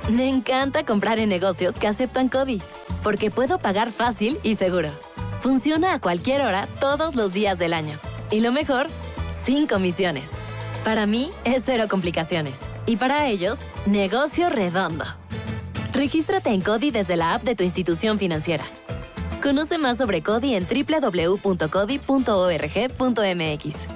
Me encanta comprar en negocios que aceptan CODI, porque puedo pagar fácil y seguro. Funciona a cualquier hora, todos los días del año. Y lo mejor, sin comisiones. Para mí, es cero complicaciones. Y para ellos, negocio redondo. Regístrate en CODI desde la app de tu institución financiera. Conoce más sobre CODI en www.codi.org.mx.